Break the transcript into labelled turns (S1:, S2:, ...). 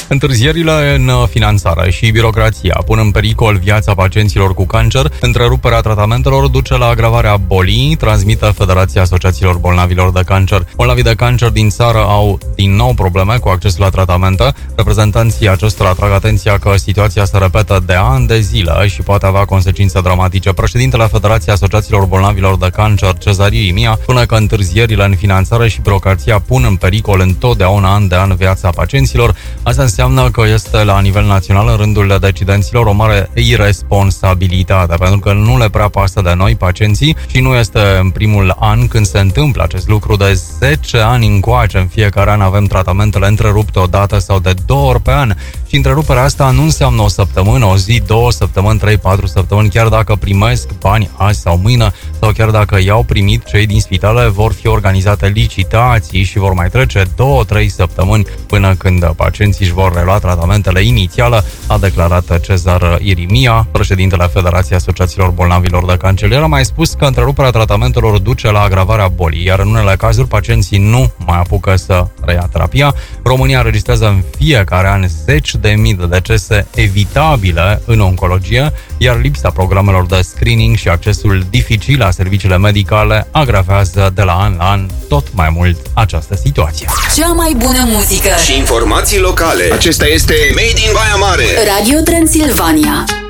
S1: Întârzierile în finanțare și birocrația pun în pericol viața pacienților cu cancer. Întreruperea tratamentelor duce la agravarea bolii, transmite Federația Asociațiilor Bolnavilor de Cancer. Bolnavii de cancer din țară au din nou probleme cu accesul la tratamente. Reprezentanții acestora atrag atenția că situația se repetă de ani de zile și poate avea consecințe dramatice. Președintele Federației Asociațiilor Bolnavilor de Cancer, Cezar Irimia, spune că întârzierile în finanțare și birocrația pun în pericol întotdeauna, an de an, viața pacienților. Asta înseamnă că este la nivel național, în rândul decidenților, o mare irresponsabilitate, pentru că nu le prea pasă de noi, pacienții, și nu este în primul an când se întâmplă acest lucru. De 10 ani încoace, în fiecare an avem tratamentele întrerupte o dată sau de 2 ori pe an. Și întreruperea asta nu înseamnă o săptămână, o zi, 2 săptămâni, 3-4 săptămâni, chiar dacă primesc bani azi sau mâine, sau chiar dacă i-au primit cei din spitale, vor fi organizate licitații și vor mai trece 2-3 săptămâni până când pacienții își vor relua tratamentele inițiale, a declarat Cezar Irimia, președintele Federației Asociațiilor Bolnavilor de Cancer. El a mai spus că întreruperea tratamentelor duce la agravarea bolii, iar în unele cazuri pacienții nu mai apucă să reia terapia. România înregistrează în fiecare an 10.000 de decese evitabile în oncologie, iar lipsa programelor de screening și accesul dificil la serviciile medicale agravează de la an la an tot mai mult această situație.
S2: Cea mai bună muzică
S3: și informații locale. Acesta este Made in Baia Mare.
S2: Radio Transilvania.